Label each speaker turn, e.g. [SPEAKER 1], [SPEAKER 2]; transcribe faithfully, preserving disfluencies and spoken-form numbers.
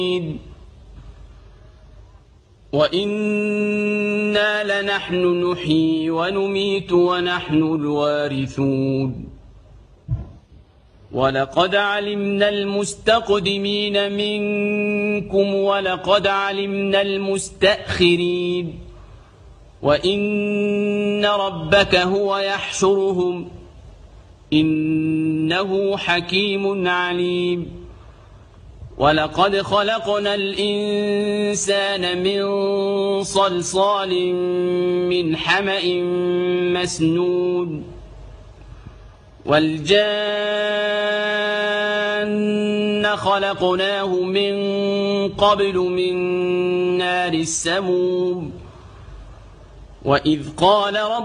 [SPEAKER 1] وإنا لنحن نحيي ونميت ونحن الوارثون ولقد علمنا المستقدمين منكم ولقد علمنا المستأخرين وإن ربك هو يحشرهم إنه حكيم عليم ولقد خلقنا الإنسان من صلصال من حمأ مسنون والجان خلقناه من قبل من نار السموم وإذ قال رب